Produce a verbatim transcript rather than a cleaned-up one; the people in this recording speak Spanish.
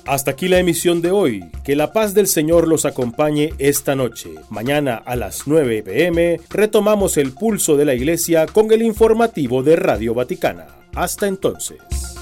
Hasta aquí la emisión de hoy. Que la paz del Señor los acompañe esta noche. Mañana a las nueve pe eme retomamos el pulso de la Iglesia con el informativo de Radio Vaticana. Hasta entonces.